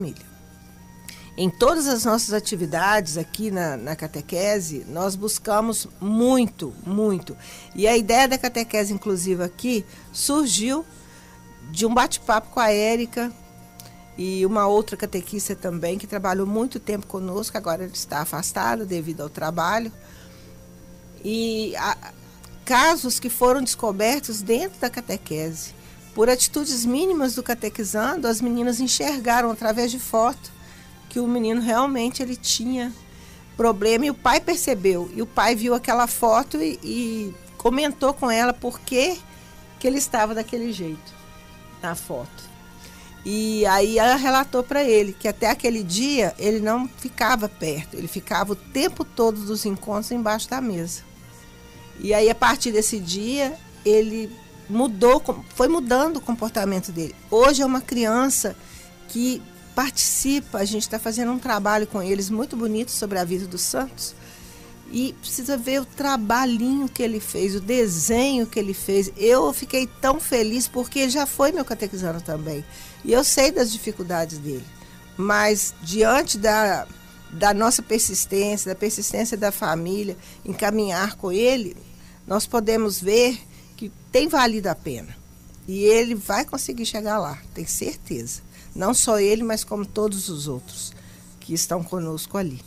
família. Em todas as nossas atividades aqui na catequese, nós buscamos muito. E a ideia da catequese inclusiva aqui surgiu de um bate-papo com a Érica e uma outra catequista também, que trabalhou muito tempo conosco, agora está afastada devido ao trabalho. E casos que foram descobertos dentro da catequese. Por atitudes mínimas do catequizando, as meninas enxergaram através de foto que o menino realmente ele tinha problema, e o pai percebeu, e o pai viu aquela foto e comentou com ela por que ele estava daquele jeito na foto. E aí ela relatou para ele que até aquele dia ele não ficava perto, ele ficava o tempo todo dos encontros embaixo da mesa. E aí a partir desse dia ele foi mudando o comportamento dele. Hoje é uma criança que participa, a gente está fazendo um trabalho com eles muito bonito sobre a vida dos santos, e precisa ver o trabalhinho que ele fez, o desenho que ele fez. Eu fiquei tão feliz porque ele já foi meu catequizando também, e eu sei das dificuldades dele, mas diante da nossa persistência, da persistência da família em caminhar com ele, nós podemos ver que tem valido a pena, e ele vai conseguir chegar lá, tenho certeza. Não só ele, mas como todos os outros que estão conosco ali.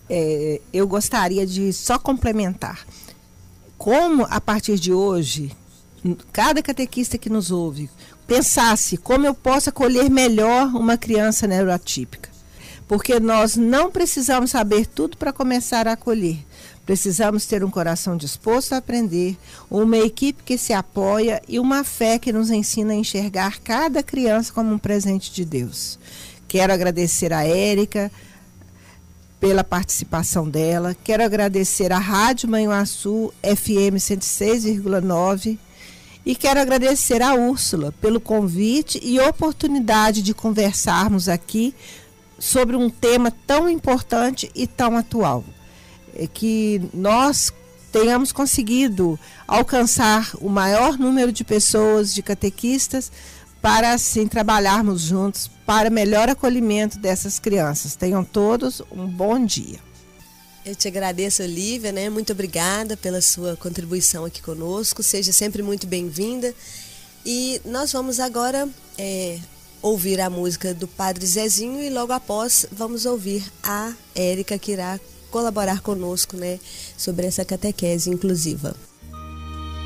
Eu gostaria de só complementar. Como a partir de hoje, cada catequista que nos ouve, pensasse como eu posso acolher melhor uma criança neuroatípica. Porque nós não precisamos saber tudo para começar a acolher. Precisamos ter um coração disposto a aprender, uma equipe que se apoia e uma fé que nos ensina a enxergar cada criança como um presente de Deus. Quero agradecer a Érica pela participação dela, quero agradecer a Rádio Manhuaçu FM 106,9 e quero agradecer a Úrsula pelo convite e oportunidade de conversarmos aqui sobre um tema tão importante e tão atual. Que nós tenhamos conseguido alcançar o maior número de pessoas, de catequistas, para assim trabalharmos juntos para melhor acolhimento dessas crianças. Tenham todos um bom dia. Eu te agradeço, Olívia, né? Muito obrigada pela sua contribuição aqui conosco, seja sempre muito bem-vinda. E nós vamos agora ouvir a música do Padre Zezinho e logo após vamos ouvir a Érica, que irá colaborar conosco, né, sobre essa catequese inclusiva.